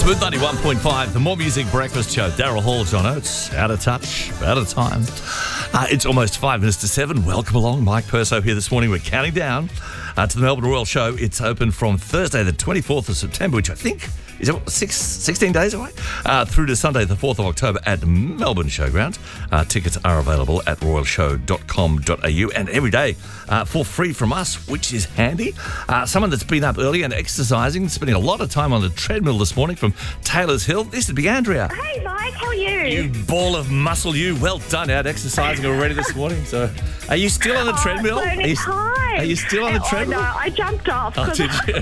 Smooth 91.5, the More Music Breakfast Show. Daryl Hall, John Oates, out of touch, out of time. It's almost 5 minutes to 7. Welcome along. Mike Perso here this morning. We're counting down to the Melbourne Royal Show. It's open from Thursday, the 24th of September, which I think is 16 days away, through to Sunday, the 4th of October at Melbourne Showground. Tickets are available at royalshow.com.au and every day for free from us, which is handy. Someone that's been up early and exercising, spending a lot of time on the treadmill this morning from Taylor's Hill. This would be Andrea. Hey, Mike, how are you? You ball of muscle, you. Well done, out exercising already this morning. So, are you still on the treadmill? So Are you still on the treadmill? Oh, no, I jumped off. Oh, did you?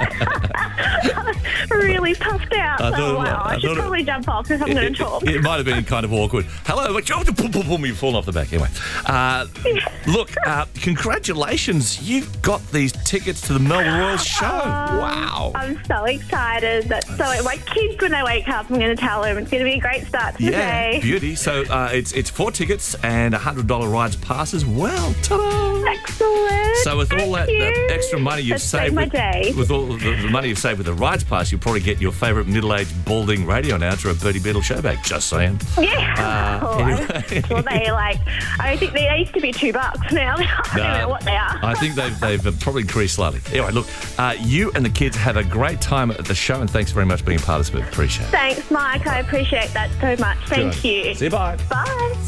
Really puffed out. I should probably jump off if I'm going to talk. It might have been kind of awkward. Hello, but you've fallen off the back. Anyway, look, congratulations. You've got these tickets to the Melbourne Royal Show. Wow. I'm so excited. My kids, when they wake up, I'm going to tell them it's going to be a great start to the day. Yeah, beauty. So it's 4 tickets and $100 rides passes. Well, ta-da. Excellent. So with all that extra money you've saved, with all the money you've saved with the rides pass, you'll probably get your favourite middle-aged balding radio announcer a Bertie Beetle show back. Just saying. Yeah. Anyway. Well, I think they used to be $2 now. I don't know what they are. I think they've probably increased slightly. Anyway, look, you and the kids have a great time at the show, and thanks very much for being a part of it. Appreciate it. Thanks, Mike. I appreciate that so much. Thank you. See you. Bye. Bye.